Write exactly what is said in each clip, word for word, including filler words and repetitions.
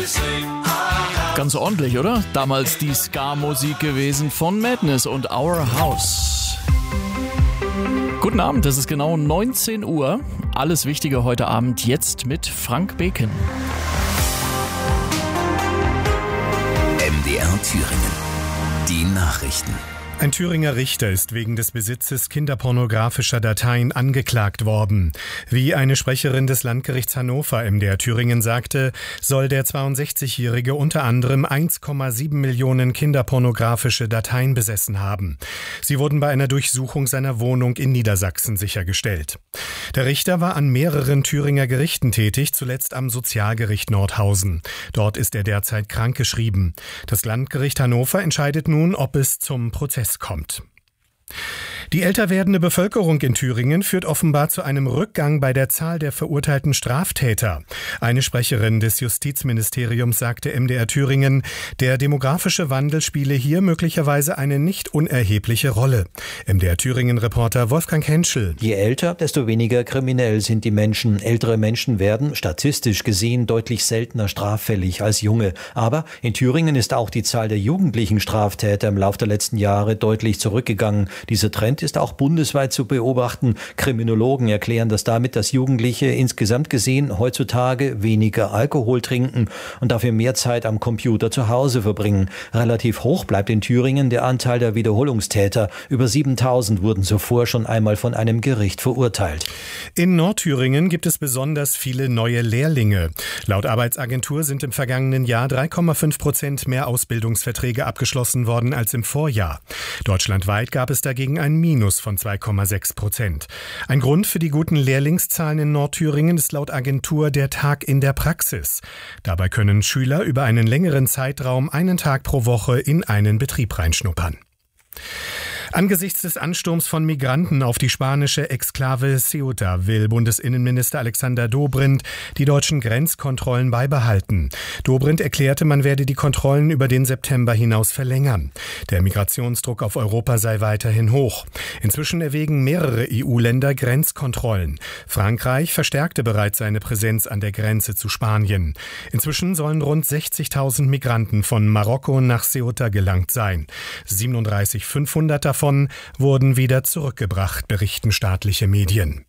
Ganz ordentlich, oder? Damals die Ska-Musik gewesen von Madness und Our House. Guten Abend, es ist genau neunzehn Uhr. Alles Wichtige heute Abend jetzt mit Frank Beken. M D R Thüringen. Die Nachrichten. Ein Thüringer Richter ist wegen des Besitzes kinderpornografischer Dateien angeklagt worden. Wie eine Sprecherin des Landgerichts Hannover M D R Thüringen sagte, soll der zweiundsechzigjährige unter anderem eins Komma sieben Millionen kinderpornografische Dateien besessen haben. Sie wurden bei einer Durchsuchung seiner Wohnung in Niedersachsen sichergestellt. Der Richter war an mehreren Thüringer Gerichten tätig, zuletzt am Sozialgericht Nordhausen. Dort ist er derzeit krankgeschrieben. Das Landgericht Hannover entscheidet nun, ob es zum Prozess kommt. Die älter werdende Bevölkerung in Thüringen führt offenbar zu einem Rückgang bei der Zahl der verurteilten Straftäter. Eine Sprecherin des Justizministeriums sagte M D R Thüringen, der demografische Wandel spiele hier möglicherweise eine nicht unerhebliche Rolle. M D R Thüringen-Reporter Wolfgang Henschel. Je älter, desto weniger kriminell sind die Menschen. Ältere Menschen werden, statistisch gesehen, deutlich seltener straffällig als junge. Aber in Thüringen ist auch die Zahl der jugendlichen Straftäter im Laufe der letzten Jahre deutlich zurückgegangen. Dieser Trend ist auch bundesweit zu beobachten. Kriminologen erklären das damit, dass Jugendliche insgesamt gesehen heutzutage weniger Alkohol trinken und dafür mehr Zeit am Computer zu Hause verbringen. Relativ hoch bleibt in Thüringen der Anteil der Wiederholungstäter. Über siebentausend wurden zuvor schon einmal von einem Gericht verurteilt. In Nordthüringen gibt es besonders viele neue Lehrlinge. Laut Arbeitsagentur sind im vergangenen Jahr drei Komma fünf Prozent mehr Ausbildungsverträge abgeschlossen worden als im Vorjahr. Deutschlandweit gab es dagegen ein Minus von zwei Komma sechs Prozent. Ein Grund für die guten Lehrlingszahlen in Nordthüringen ist laut Agentur der Tag in der Praxis. Dabei können Schüler über einen längeren Zeitraum einen Tag pro Woche in einen Betrieb reinschnuppern. Angesichts des Ansturms von Migranten auf die spanische Exklave Ceuta will Bundesinnenminister Alexander Dobrindt die deutschen Grenzkontrollen beibehalten. Dobrindt erklärte, man werde die Kontrollen über den September hinaus verlängern. Der Migrationsdruck auf Europa sei weiterhin hoch. Inzwischen erwägen mehrere E U-Länder Grenzkontrollen. Frankreich verstärkte bereits seine Präsenz an der Grenze zu Spanien. Inzwischen sollen rund sechzigtausend Migranten von Marokko nach Ceuta gelangt sein. siebenunddreißigtausendfünfhundert davon wurden wieder zurückgebracht, berichten staatliche Medien.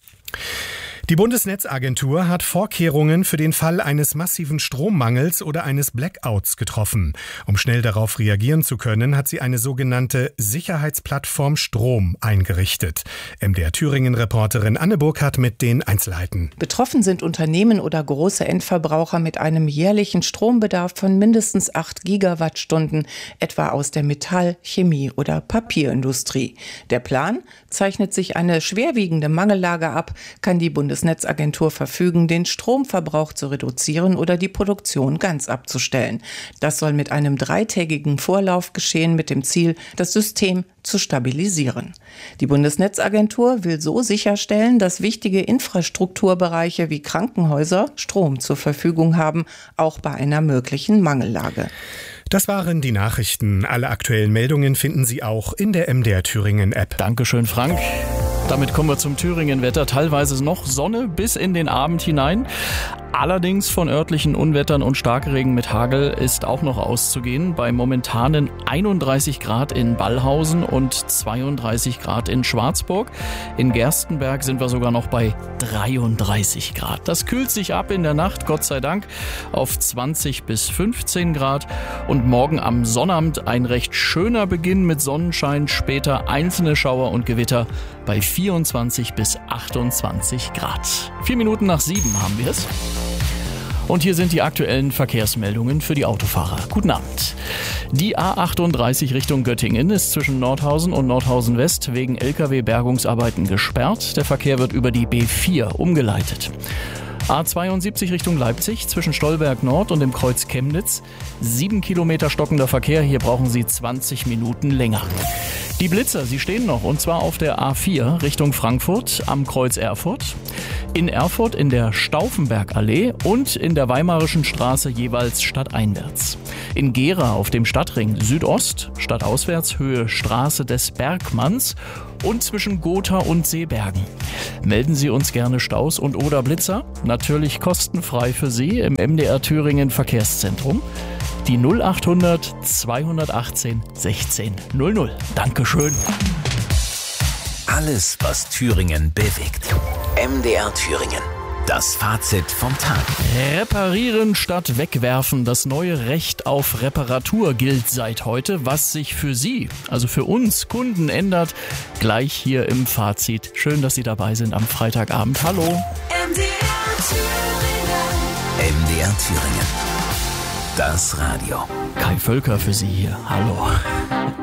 Die Bundesnetzagentur hat Vorkehrungen für den Fall eines massiven Strommangels oder eines Blackouts getroffen. Um schnell darauf reagieren zu können, hat sie eine sogenannte Sicherheitsplattform Strom eingerichtet. M D R Thüringen-Reporterin Anne Burkhardt mit den Einzelheiten. Betroffen sind Unternehmen oder große Endverbraucher mit einem jährlichen Strombedarf von mindestens acht Gigawattstunden, etwa aus der Metall-, Chemie- oder Papierindustrie. Der Plan: Zeichnet sich eine schwerwiegende Mangellage ab, kann die Bundesnetzagentur verfügen, den Stromverbrauch zu reduzieren oder die Produktion ganz abzustellen. Das soll mit einem dreitägigen Vorlauf geschehen, mit dem Ziel, das System zu stabilisieren. Die Bundesnetzagentur will so sicherstellen, dass wichtige Infrastrukturbereiche wie Krankenhäuser Strom zur Verfügung haben, auch bei einer möglichen Mangellage. Das waren die Nachrichten. Alle aktuellen Meldungen finden Sie auch in der M D R Thüringen App. Dankeschön, Frank. Damit kommen wir zum Thüringen-Wetter. Teilweise noch Sonne bis in den Abend hinein. Allerdings von örtlichen Unwettern und Starkregen mit Hagel ist auch noch auszugehen. Bei momentanen einunddreißig Grad in Ballhausen und zweiunddreißig Grad in Schwarzburg. In Gerstenberg sind wir sogar noch bei dreiunddreißig Grad. Das kühlt sich ab in der Nacht, Gott sei Dank, auf zwanzig bis fünfzehn Grad. Und morgen am Sonnabend ein recht schöner Beginn mit Sonnenschein, später einzelne Schauer und Gewitter bei vierundzwanzig bis achtundzwanzig Grad. Vier Minuten nach sieben haben wir es. Und hier sind die aktuellen Verkehrsmeldungen für die Autofahrer. Guten Abend. Die A achtunddreißig Richtung Göttingen ist zwischen Nordhausen und Nordhausen West wegen L K W-Bergungsarbeiten gesperrt. Der Verkehr wird über die B vier umgeleitet. A zweiundsiebzig Richtung Leipzig zwischen Stolberg Nord und dem Kreuz Chemnitz. Sieben Kilometer stockender Verkehr, hier brauchen Sie zwanzig Minuten länger. Die Blitzer, sie stehen noch, und zwar auf der A vier Richtung Frankfurt am Kreuz Erfurt, in Erfurt in der Stauffenbergallee und in der Weimarischen Straße jeweils stadteinwärts. In Gera auf dem Stadtring Südost, stadtauswärts Höhe Straße des Bergmanns und zwischen Gotha und Seebergen. Melden Sie uns gerne Staus und oder Blitzer, natürlich kostenfrei für Sie im M D R Thüringen Verkehrszentrum. Die null achthundert zweihundertachtzehn sechzehn null null. Dankeschön. Alles, was Thüringen bewegt. M D R Thüringen. Das Fazit vom Tag. Reparieren statt wegwerfen. Das neue Recht auf Reparatur gilt seit heute. Was sich für Sie, also für uns Kunden, ändert, gleich hier im Fazit. Schön, dass Sie dabei sind am Freitagabend. Hallo. M D R Thüringen. M D R Thüringen. Das Radio. Kai Völker für Sie hier. Hallo.